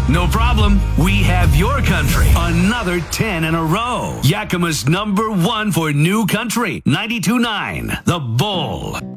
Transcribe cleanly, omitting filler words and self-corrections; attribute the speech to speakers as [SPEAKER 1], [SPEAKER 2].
[SPEAKER 1] No problem. We have your country. Another 10 in a row. Yakima's #1 for new country. 92.9. The Bull.